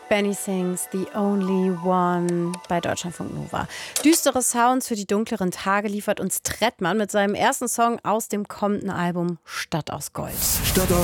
Benny sings The Only One bei Deutschlandfunk Nova. Düstere Sounds für die dunkleren Tage liefert uns Trettmann mit seinem ersten Song aus dem kommenden Album Stadt aus Gold. Stadt